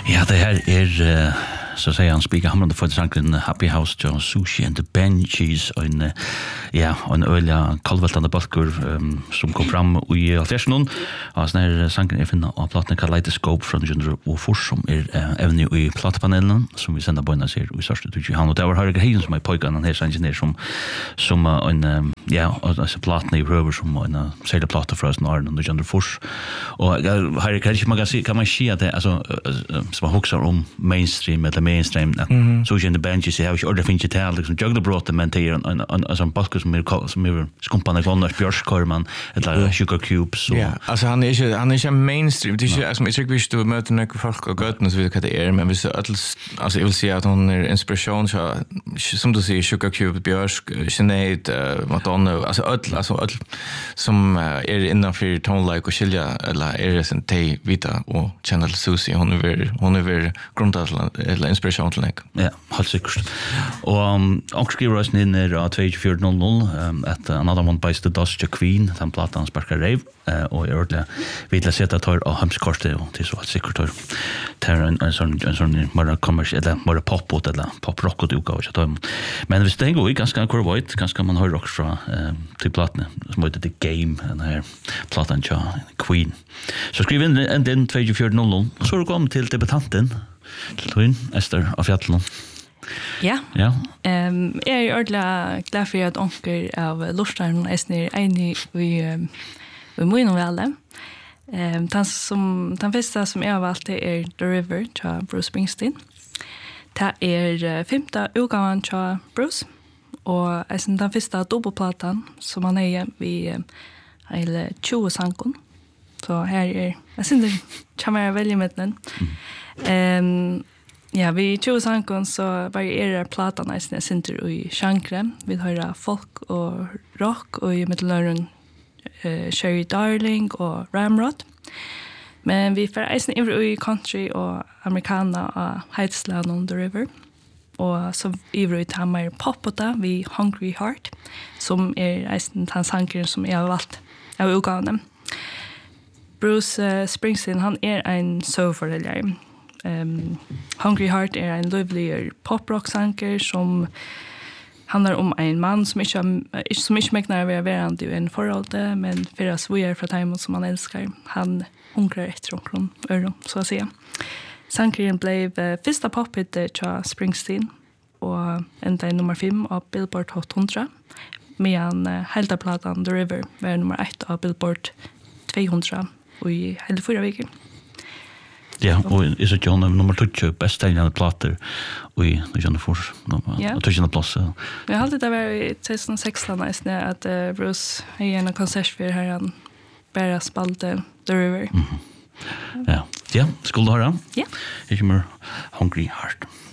Ja, det här så säger han speaker hamnade för sanken Happy House John Sushi and the Benchies och en öliga kalvältande balkur som kom fram i affärsen och sån här sanken är finna av plattan Kaleidoscope från Jundro och Fors som är även i plattpanelen som vi sända på en serie i sörsta till han och det var Harry Hayden som är pojken han är ingenjör som en alltså plattan i röver som en serie platta för oss när och Jundro Fors och Harry kan man se att det alltså som huxar om mainstream eller mainstream så in the benches jag har ordentligt inte tal liksom juggle brought them into en sån basket som är skumpande gånger Björnskorman eller sugar cubes så ja alltså han är inte mainstream det är som jag tycker vi ska möta några folk och göra så vilka det är men vi så alltså jag vill säga att hon är inspiration så som du säger sugar cube Björsk Sinead Madonna alltså som är innanför tonlike och skilja eller är det sen te vita och channel Susie hon är grundad eller inspiration till mig. Ja, helt säkert. Och skriver oss in i 2400 att another one bites the dust to Queen den plattan sparkar rev och jag ordentligt vill sätta tar och hemskorte och till så säkert tar en sån mer kommersiell eller mer pop eller pop rock och utgåva så men vi stänger ju ganska korrekt ganska man hör också till plattan som heter The Game den här plattan till Queen. Så skriv in den 2400 så du kommer till debutanten till Esther av Fjällen. Ja. Ja. Jag är ordentligt glad för att onkel av Lortan är enig vi måste nog väl den första som jag har valt är The River till Bruce Springsteen. Det är femte utgåvan till Bruce och den första dubbelplattan som han är vid hela 20 sankon. Så här är jag syns det kan man välja med den. Ja, vi 20 sankon så varierar plattan nästan center i genre. Vi hör folk och rock och i mittelören Sherry Darling och Ramrod. Men vi får nästan i country och americana och Heightsland on the River. Och så ivrar vi till mer popota vid Hungry Heart som är nästan den sankern som jag har valt av utgåvan. Bruce Springsteen han är en soulföräldrare. Hungry Heart är en livlig poprock-sanker som handlar om en man som inte mäknar vara verande i en förhållande men för att svåra för timon som han älskar. Han hungrar efter omkring öron, så att säga. Sankeren blev första pophit till Springsteen och ända nummer 5 av Billboard Hot 100 medan hela plattan The River var nummer 1 av Billboard 200 och i hela 4 veckor. Ja, och är så John nummer 2 bäst säljande plattor och i John Fors och tusen plats. Jag hade det var i 2016 nästan att Bruce i en konsert för här han bara spaltade The River. Ja, skulle du höra? Ja. Jag kommer Hungry Heart.